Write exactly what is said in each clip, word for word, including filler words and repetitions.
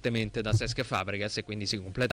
fortemente da Cesc Fabregas, e quindi si completa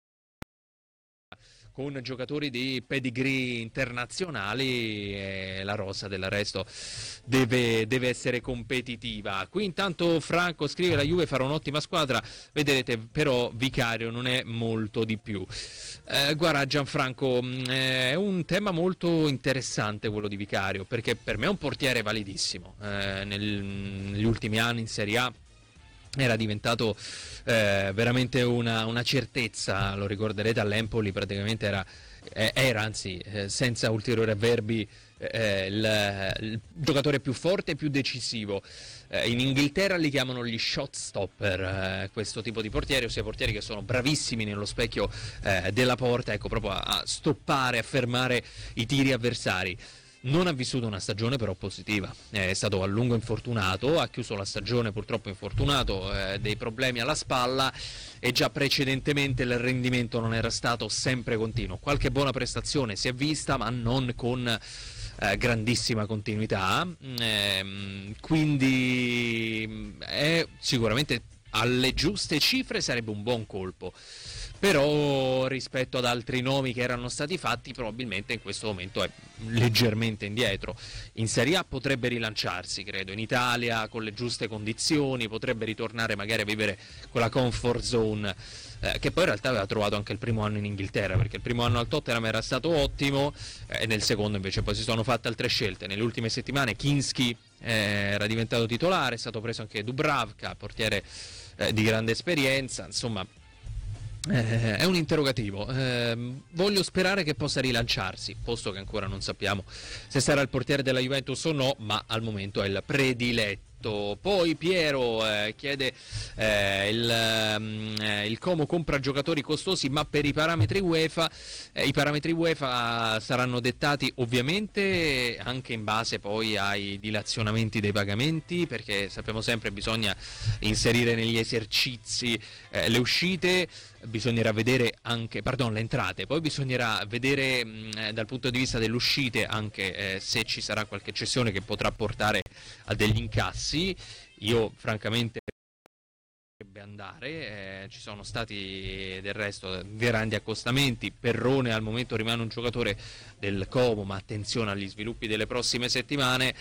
con giocatori di pedigree internazionali, e la rosa del resto deve, deve essere competitiva. Qui intanto Franco scrive: la Juve farà un'ottima squadra, vedrete, però Vicario non è molto di più. Eh, guarda Gianfranco, è un tema molto interessante quello di Vicario, perché per me è un portiere validissimo, eh, nel, negli ultimi anni in Serie A era diventato eh, veramente una, una certezza. Lo ricorderete, all'Empoli praticamente era, eh, era anzi eh, senza ulteriori avverbi eh, il, il giocatore più forte e più decisivo. Eh, in Inghilterra li chiamano gli shot stopper, eh, questo tipo di portieri, ossia portieri che sono bravissimi nello specchio eh, della porta, ecco, proprio a, a stoppare, a fermare i tiri avversari. Non ha vissuto una stagione però positiva, è stato a lungo infortunato, ha chiuso la stagione purtroppo infortunato, eh, dei problemi alla spalla, e già precedentemente il rendimento non era stato sempre continuo. Qualche buona prestazione si è vista, ma non con eh, grandissima continuità, eh, quindi è sicuramente alle giuste cifre sarebbe un buon colpo. Però rispetto ad altri nomi che erano stati fatti, probabilmente in questo momento è leggermente indietro. In Serie A potrebbe rilanciarsi, credo, in Italia con le giuste condizioni, potrebbe ritornare magari a vivere quella comfort zone eh, che poi in realtà aveva trovato anche il primo anno in Inghilterra, perché il primo anno al Tottenham era stato ottimo, eh, e nel secondo invece poi si sono fatte altre scelte. Nelle ultime settimane Kinski eh, era diventato titolare, è stato preso anche Dubravka, portiere eh, di grande esperienza, insomma. Eh, è un interrogativo, eh, voglio sperare che possa rilanciarsi, posto che ancora non sappiamo se sarà il portiere della Juventus o no, ma al momento è il prediletto. Poi Piero eh, chiede eh, il, eh, il Como compra giocatori costosi ma per i parametri UEFA, eh, i parametri UEFA saranno dettati ovviamente anche in base poi ai dilazionamenti dei pagamenti, perché sappiamo sempre bisogna inserire negli esercizi eh, le uscite, bisognerà vedere anche, pardon, le entrate, poi bisognerà vedere mh, dal punto di vista delle uscite anche eh, se ci sarà qualche cessione che potrà portare a degli incassi. Io francamente potrebbe andare, eh, ci sono stati del resto grandi accostamenti. Perrone al momento rimane un giocatore del Como, ma attenzione agli sviluppi delle prossime settimane,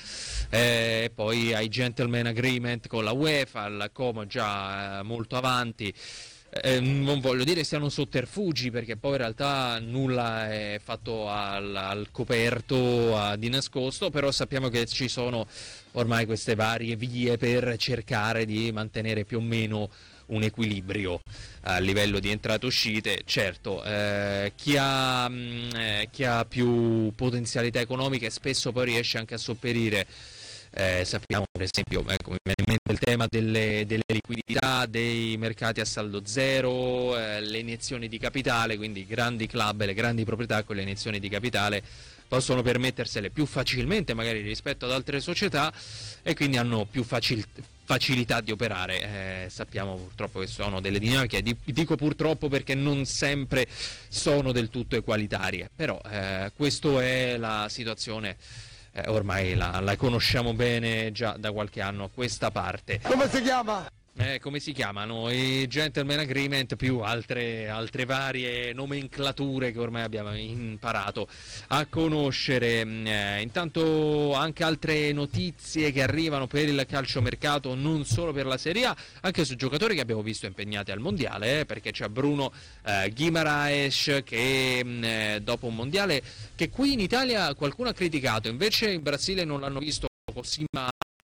eh, poi ai gentleman agreement con la UEFA, il Como già eh, molto avanti. Eh, non voglio dire siano sotterfugi, perché poi in realtà nulla è fatto al, al coperto, a, di nascosto, però sappiamo che ci sono ormai queste varie vie per cercare di mantenere più o meno un equilibrio a livello di entrate e uscite. Certo, eh, chi, ha, mh, eh, chi ha più potenzialità economiche spesso poi riesce anche a sopperire. Eh, sappiamo per esempio, ecco, mi viene in mente il tema delle, delle liquidità, dei mercati a saldo zero, eh, le iniezioni di capitale, quindi i grandi club e le grandi proprietà con le iniezioni di capitale possono permettersele più facilmente magari rispetto ad altre società, e quindi hanno più facil- facilità di operare. Eh, sappiamo purtroppo che sono delle dinamiche, dico purtroppo perché non sempre sono del tutto egualitarie, però eh, questa è la situazione. Eh, ormai la, la conosciamo bene già da qualche anno a questa parte. Come si chiama? Eh, come si chiamano? I gentleman agreement più altre, altre varie nomenclature che ormai abbiamo imparato a conoscere. Eh, intanto anche altre notizie che arrivano per il calciomercato, non solo per la Serie A, anche su giocatori che abbiamo visto impegnati al mondiale, eh, perché c'è Bruno eh, Guimaraes che eh, dopo un mondiale che qui in Italia qualcuno ha criticato, invece in Brasile non l'hanno visto così male.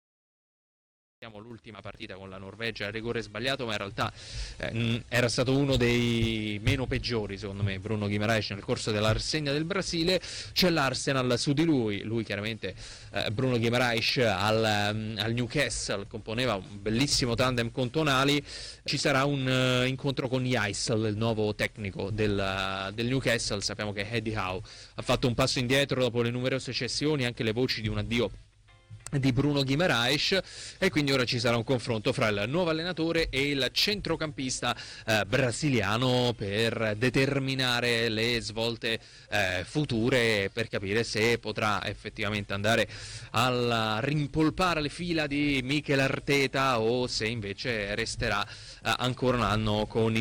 L'ultima partita con la Norvegia, il rigore sbagliato, ma in realtà eh, era stato uno dei meno peggiori secondo me Bruno Guimaraes nel corso della rassegna del Brasile. C'è l'Arsenal su di lui, lui chiaramente eh, Bruno Guimaraes al, um, al Newcastle componeva un bellissimo tandem con Tonali. Ci sarà un uh, incontro con Jaisel, il nuovo tecnico del, uh, del Newcastle. Sappiamo che Eddie Howe ha fatto un passo indietro dopo le numerose cessioni, anche le voci di un addio di Bruno Guimaraes, e quindi ora ci sarà un confronto fra il nuovo allenatore e il centrocampista eh, brasiliano per determinare le svolte eh, future, per capire se potrà effettivamente andare a rimpolpare le fila di Mikel Arteta o se invece resterà eh, ancora un anno con